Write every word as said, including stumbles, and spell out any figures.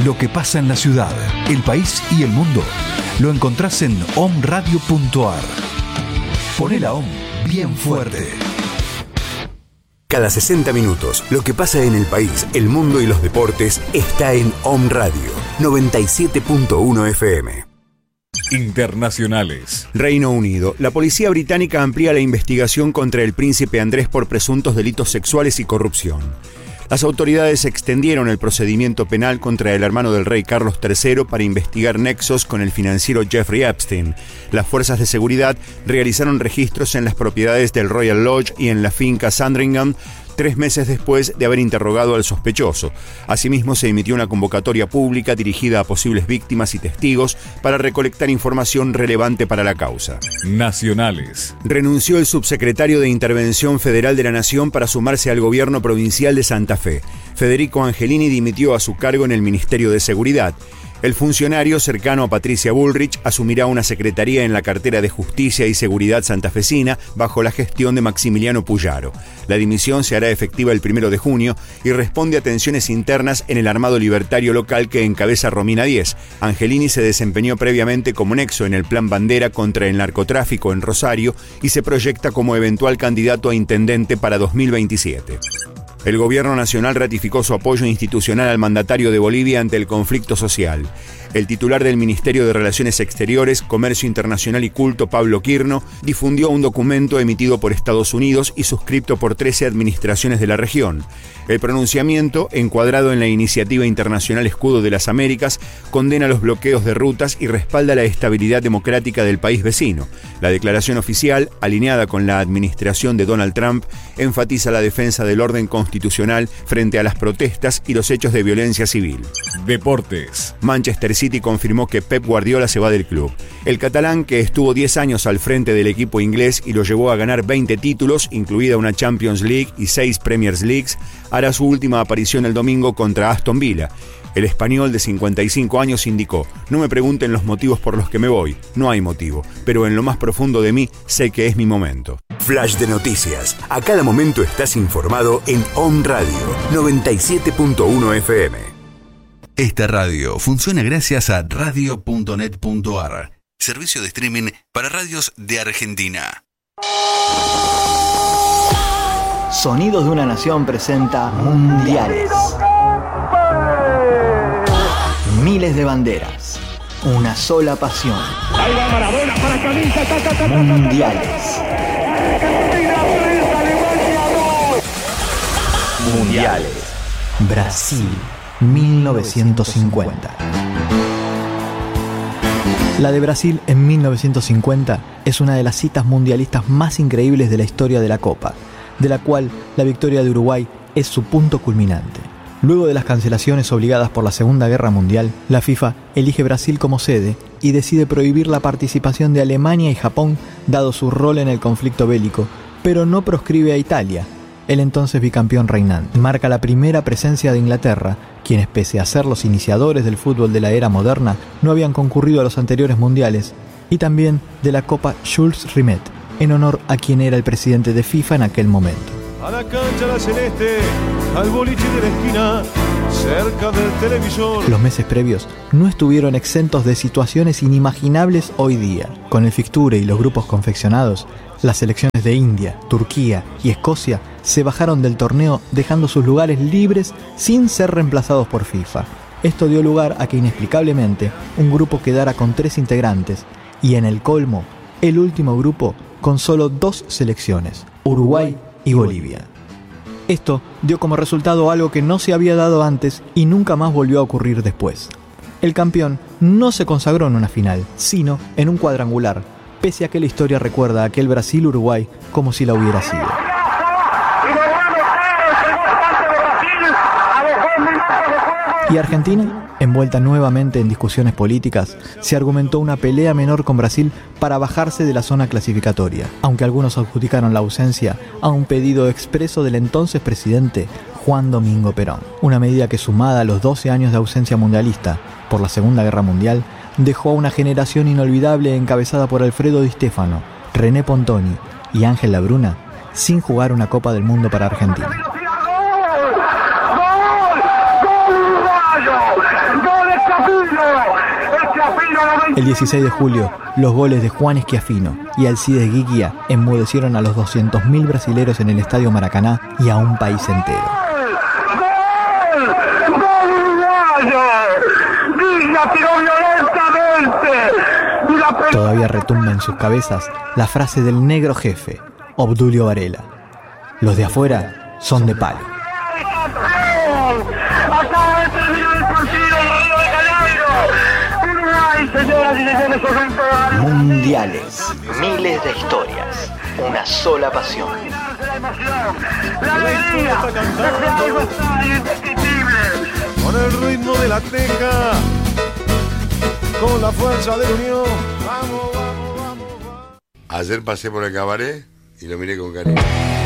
Lo que pasa en la ciudad, el país y el mundo lo encontrás en omradio punto ar. Poné la O M bien fuerte. Cada sesenta minutos, lo que pasa en el país, el mundo y los deportes está en O M Radio noventa y siete punto uno F M. Internacionales. Reino Unido. La policía británica amplía la investigación contra el príncipe Andrés por presuntos delitos sexuales y corrupción. Las autoridades extendieron el procedimiento penal contra el hermano del rey Carlos tercero para investigar nexos con el financiero Jeffrey Epstein. Las fuerzas de seguridad realizaron registros en las propiedades del Royal Lodge y en la finca Sandringham tres meses después de haber interrogado al sospechoso. Asimismo, se emitió una convocatoria pública dirigida a posibles víctimas y testigos para recolectar información relevante para la causa. Nacionales. Renunció el subsecretario de Intervención Federal de la Nación para sumarse al gobierno provincial de Santa Fe. Federico Angelini dimitió a su cargo en el Ministerio de Seguridad. El funcionario cercano a Patricia Bullrich asumirá una secretaría en la cartera de Justicia y Seguridad santafesina bajo la gestión de Maximiliano Puyaro. La dimisión se hará efectiva el primero de junio y responde a tensiones internas en el armado libertario local que encabeza Romina Díez. Angelini se desempeñó previamente como nexo en el Plan Bandera contra el narcotráfico en Rosario y se proyecta como eventual candidato a intendente para dos mil veintisiete. El gobierno nacional ratificó su apoyo institucional al mandatario de Bolivia ante el conflicto social. El titular del Ministerio de Relaciones Exteriores, Comercio Internacional y Culto, Pablo Quirno, difundió un documento emitido por Estados Unidos y suscripto por trece administraciones de la región. El pronunciamiento, encuadrado en la Iniciativa Internacional Escudo de las Américas, condena los bloqueos de rutas y respalda la estabilidad democrática del país vecino. La declaración oficial, alineada con la administración de Donald Trump, enfatiza la defensa del orden constitucional frente a las protestas y los hechos de violencia civil. Deportes. Manchester City confirmó que Pep Guardiola se va del club. El catalán, que estuvo diez años al frente del equipo inglés y lo llevó a ganar veinte títulos, incluida una Champions League y seis Premier Leagues, hará su última aparición el domingo contra Aston Villa. El español de cincuenta y cinco años indicó: no me pregunten los motivos por los que me voy, no hay motivo, pero en lo más profundo de mí sé que es mi momento. Flash de noticias. A cada momento estás informado en O M Radio noventa y siete punto uno F M. Esta radio funciona gracias a radio punto net punto ar, servicio de streaming para radios de Argentina. Sonidos de una Nación presenta Mundiales. Miles de banderas, una sola pasión. Mundiales. Mundiales. Brasil, mil novecientos cincuenta. La de Brasil en mil novecientos cincuenta es una de las citas mundialistas más increíbles de la historia de la Copa, de la cual la victoria de Uruguay es su punto culminante. Luego de las cancelaciones obligadas por la Segunda Guerra Mundial, la FIFA elige Brasil como sede y decide prohibir la participación de Alemania y Japón, dado su rol en el conflicto bélico, pero no proscribe a Italia, el entonces bicampeón reinante. Marca la primera presencia de Inglaterra, quienes, pese a ser los iniciadores del fútbol de la era moderna, no habían concurrido a los anteriores mundiales, y también de la Copa Jules Rimet, en honor a quien era el presidente de FIFA en aquel momento. A la cancha la celeste, al boliche de la esquina, cerca del televisor. Los meses previos no estuvieron exentos de situaciones inimaginables hoy día. Con el fixture y los grupos confeccionados, las selecciones de India, Turquía y Escocia se bajaron del torneo dejando sus lugares libres sin ser reemplazados por FIFA. Esto dio lugar a que inexplicablemente un grupo quedara con tres integrantes y en el colmo, el último grupo con solo dos selecciones, Uruguay y Bolivia. Esto dio como resultado algo que no se había dado antes y nunca más volvió a ocurrir después. El campeón no se consagró en una final, sino en un cuadrangular, pese a que la historia recuerda a aquel Brasil-Uruguay como si la hubiera sido. ¿Y Argentina? Envuelta nuevamente en discusiones políticas, se argumentó una pelea menor con Brasil para bajarse de la zona clasificatoria, aunque algunos adjudicaron la ausencia a un pedido expreso del entonces presidente Juan Domingo Perón. Una medida que, sumada a los doce años de ausencia mundialista por la Segunda Guerra Mundial, dejó a una generación inolvidable encabezada por Alfredo Di Stéfano, René Pontoni y Ángel Labruna sin jugar una Copa del Mundo para Argentina. ¡Gol! ¡Gol! El dieciséis de julio, los goles de Juan Schiaffino y Alcides Guiquia enmudecieron a los doscientos mil brasileros en el Estadio Maracaná y a un país entero. ¡Gol! ¡Gol uruguayo! ¡Guiquia tiró violentamente! Y la pelota... Todavía retumba en sus cabezas la frase del negro jefe, Obdulio Varela: los de afuera son de palo. Acaba de terminar el partido de Río de Janeiro. Uruguay, señoras y señores, oyentes. Mundiales, miles de historias, una sola pasión. La alegría, ese algo está indescriptible. Con el ritmo de la teja, con la fuerza de la unión. Vamos, vamos, vamos, vamos. Ayer pasé por el cabaret y lo miré con cariño.